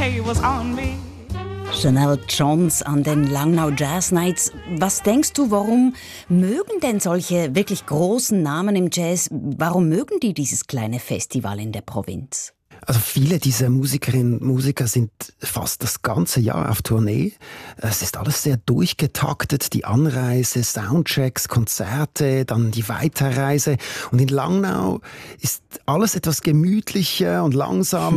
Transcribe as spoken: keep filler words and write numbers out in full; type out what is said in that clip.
Hay was on me. Chanel Johns an den Langnau Jazz Nights. Was denkst du, warum mögen denn solche wirklich großen Namen im Jazz, warum mögen die dieses kleine Festival in der Provinz? Also viele dieser Musikerinnen und Musiker sind fast das ganze Jahr auf Tournee. Es ist alles sehr durchgetaktet, die Anreise, Soundchecks, Konzerte, dann die Weiterreise. Und in Langnau ist alles etwas gemütlicher und langsamer.